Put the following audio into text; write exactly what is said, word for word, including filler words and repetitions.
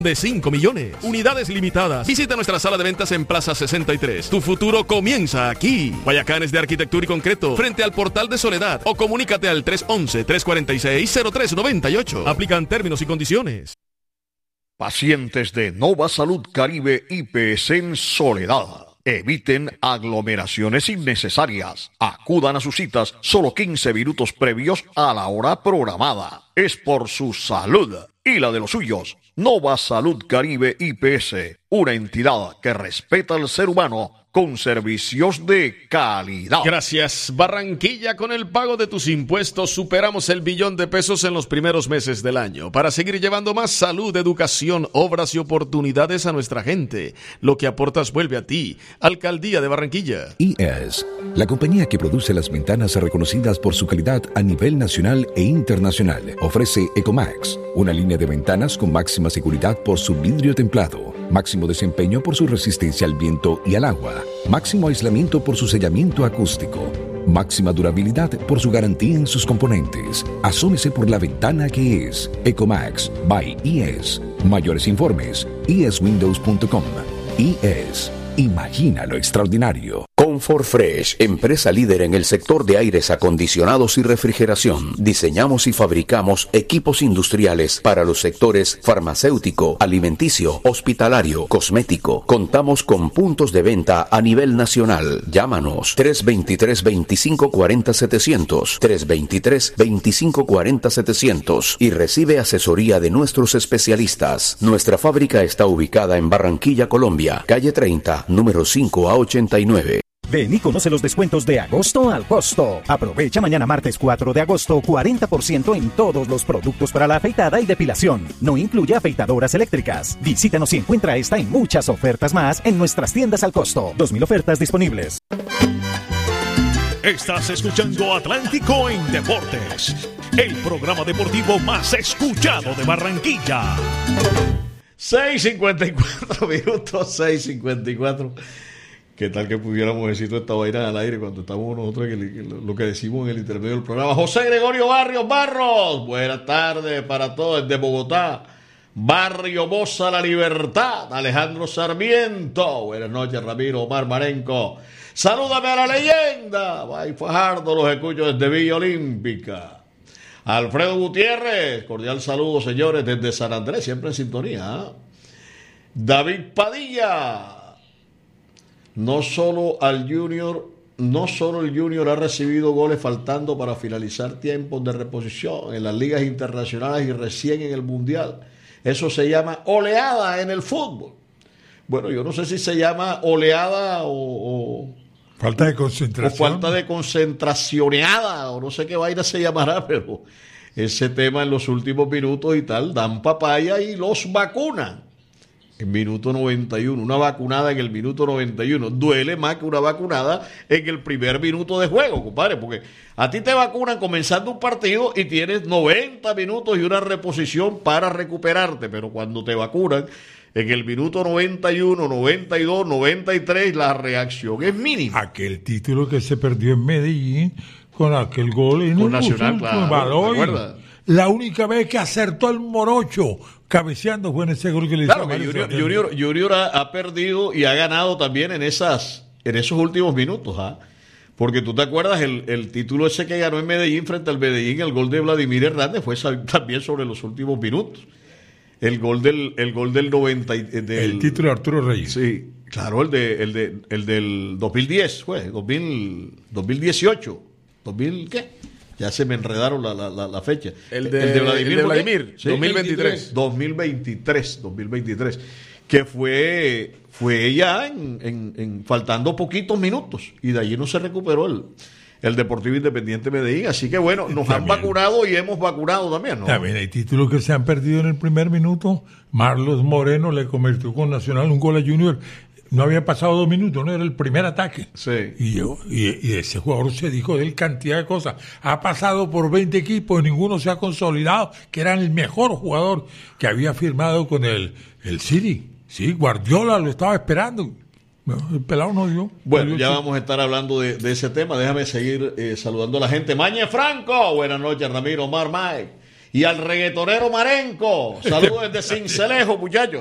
de cinco millones. Unidades limitadas. Visita nuestra sala de ventas en Plaza sesenta y tres. Tu futuro comienza aquí. Guayacanes de Arquitectura y Concreto, frente al Portal de Soledad. O comunícate al tres once, tres cuarenta y seis, cero tres noventa y ocho. Aplican términos y condiciones. Pacientes de Nova Salud Caribe I P S en Soledad. Eviten aglomeraciones innecesarias. Acudan a sus citas solo quince minutos previos a la hora programada. Es por su salud y la de los suyos. Nova Salud Caribe I P S, una entidad que respeta al ser humano con servicios de calidad. Gracias, Barranquilla. Con el pago de tus impuestos superamos el billón de pesos en los primeros meses del año para seguir llevando más salud, educación, obras y oportunidades a nuestra gente. Lo que aportas vuelve a ti. Alcaldía de Barranquilla. I E S, la compañía que produce las ventanas reconocidas por su calidad a nivel nacional e internacional, ofrece Ecomax, una línea de ventanas con máxima seguridad por su vidrio templado, máximo desempeño por su resistencia al viento y al agua, máximo aislamiento por su sellamiento acústico, máxima durabilidad por su garantía en sus componentes. Asómese por la ventana que es Ecomax by I E S. Mayores informes, i e s windows punto com. I E S. Imagina lo extraordinario. Comfort Fresh, empresa líder en el sector de aires acondicionados y refrigeración. Diseñamos y fabricamos equipos industriales para los sectores farmacéutico, alimenticio, hospitalario, cosmético. Contamos con puntos de venta a nivel nacional. Llámanos tres dos tres, veinticinco cuarenta, setecientos, tres dos tres, veinticinco cuarenta, setecientos y recibe asesoría de nuestros especialistas. Nuestra fábrica está ubicada en Barranquilla, Colombia, calle treinta, número cinco a ochenta y nueve. Ven y conoce los descuentos de agosto al costo. Aprovecha mañana martes cuatro de agosto cuarenta por ciento en todos los productos para la afeitada y depilación. No incluye afeitadoras eléctricas. Visítanos y encuentra esta y muchas ofertas más en nuestras tiendas al costo. dos mil ofertas disponibles. Estás escuchando Atlántico en Deportes, el programa deportivo más escuchado de Barranquilla. seis cincuenta y cuatro minutos, seis cincuenta y cuatro. ¿Qué tal que pudiéramos decir toda esta vaina al aire cuando estamos nosotros en el, lo que decimos en el intermedio del programa? José Gregorio Barrios Barros, buenas tardes para todos desde Bogotá. Barrio Bosa La Libertad, Alejandro Sarmiento, buenas noches Ramiro Omar Marenco. Salúdame a la leyenda, Bay Fajardo, los escucho desde Villa Olímpica. Alfredo Gutiérrez, cordial saludo señores desde San Andrés, siempre en sintonía. ¿eh? David Padilla, no solo al Junior, no solo el Junior ha recibido goles faltando para finalizar tiempos de reposición en las ligas internacionales y recién en el Mundial. Eso se llama oleada en el fútbol. Bueno, yo no sé si se llama oleada o... o falta de concentración. O falta de concentracioneada, o no sé qué vaina se llamará, pero ese tema en los últimos minutos y tal, dan papaya y los vacunan. En minuto noventa y uno, una vacunada en el minuto noventa y uno. Duele más que una vacunada en el primer minuto de juego, compadre, porque a ti te vacunan comenzando un partido y tienes noventa minutos y una reposición para recuperarte, pero cuando te vacunan en el minuto noventa y uno, noventa y dos, noventa y tres, la reacción es mínima. Aquel título que se perdió en Medellín con aquel gol en con el Nacional, claro, Baloy. ¿te acuerdas? La única vez que acertó el morocho cabeceando fue en ese gol que le hizo. Claro, que Junior, Junior, Junior ha, ha perdido y ha ganado también en esas en esos últimos minutos, ¿ah? Porque tú te acuerdas, el, el título ese que ganó en Medellín frente al Medellín, el gol de Vladimir Hernández, fue también sobre los últimos minutos. El gol del el gol del noventa del, el título de Arturo Reyes. Sí, claro, el de el de el del dos mil diez fue, dos mil, dos mil dieciocho, dos mil ¿qué? Ya se me enredaron la, la, la, la fecha. El de, el de Vladimir, el de Vladimir ¿sí? dos mil veintitrés. dos mil veintitrés, dos mil veintitrés, que fue fue ya en, en, en faltando poquitos minutos y de allí no se recuperó el el Deportivo Independiente Medellín, así que bueno, nos también han vacunado y hemos vacunado también, ¿no? También hay títulos que se han perdido en el primer minuto. Marlos Moreno le convirtió con Nacional un gol a Junior. No había pasado dos minutos, no era el primer ataque. Sí. Y, yo, y, y ese jugador se dijo de él cantidad de cosas. Ha pasado por veinte equipos y ninguno se ha consolidado, que era el mejor jugador que había firmado con el, el City. Sí, Guardiola lo estaba esperando. El pelado no dio. Bueno, no dio ya sí. vamos a estar hablando de, de ese tema. Déjame seguir eh, saludando a la gente. Mañe Franco, buenas noches, Ramiro, Omar, Mike. Y al reggaetonero Marenco. Saludos desde Cincelejo, muchachos.